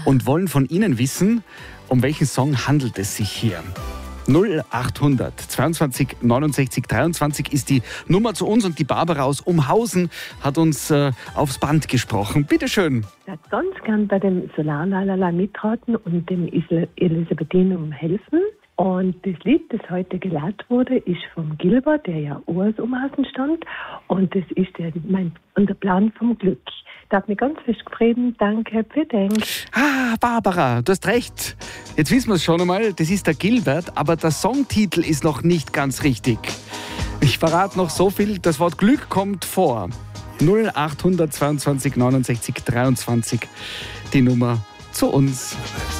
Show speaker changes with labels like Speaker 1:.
Speaker 1: und wollen von Ihnen wissen, um welchen Song handelt es sich hier. 0800 22 69 23 ist die Nummer zu uns und die Barbara aus Umhausen hat uns aufs Band gesprochen. Bitte schön.
Speaker 2: Ich würde ganz gern bei dem Solarlalala mitraten und dem Elisabethinum helfen. Und das Lied, das heute geladen wurde, ist vom Gilbert, der ja auch aus Umhausen stammt. Und das ist unser Plan vom Glück. Das hat mich ganz fest gefreut. Danke, für den.
Speaker 1: Barbara, du hast recht. Jetzt wissen wir es schon einmal, das ist der Gilbert, aber der Songtitel ist noch nicht ganz richtig. Ich verrate noch so viel, das Wort Glück kommt vor. 0800 22 69 23, die Nummer zu uns.